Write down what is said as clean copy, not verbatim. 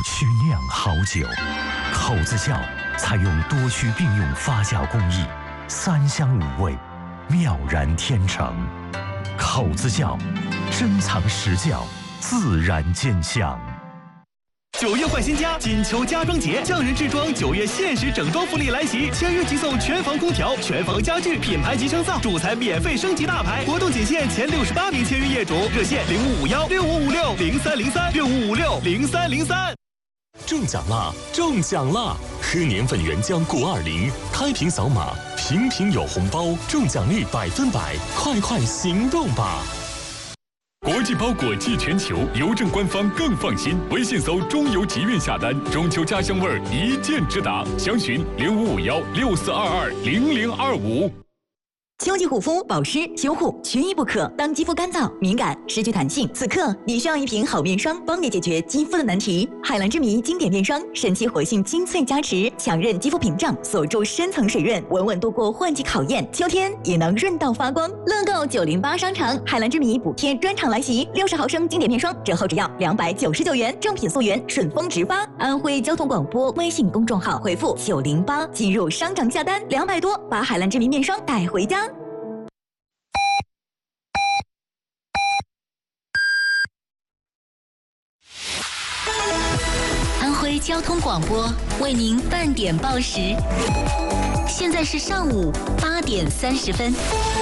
区酿好酒。口子窖采用多区并用发酵工艺，3香5味，妙然天成。口子窖，珍藏实窖，自然见香。 9月换新家，金秋家装节，匠人制装9月限时整装福利来袭，签约即送全房空调、全房家具、品牌级升噪，主材免费升级大牌。活动仅限前68名签约业主，热线055165560303。 中奖啦！中奖啦！喝年份原浆920，开瓶扫码，瓶瓶有红包，中奖率100%，快快行动吧！ 国际包裹寄全球，邮政官方更放心。微信搜“中邮集运”下单，中秋家乡味儿一键直达。详询055164220025。 秋季护肤、保湿、修护缺一不可。当肌肤干燥、敏感、失去弹性，此刻你需要一瓶好面霜，帮你解决肌肤的难题。海蓝之谜经典面霜，神奇活性精粹加持，强韧肌肤屏障，锁住深层水润，稳稳度过换季考验。秋天也能润到发光。乐购908商场海蓝之谜补贴专场来袭，60毫升经典面霜折后只要299元，正品溯源，顺丰直发。安徽交通广播微信公众号回复908进入商场下单，200多把海蓝之谜面霜带回家。 安徽交通广播为您半点报时，现在是上午8点30分。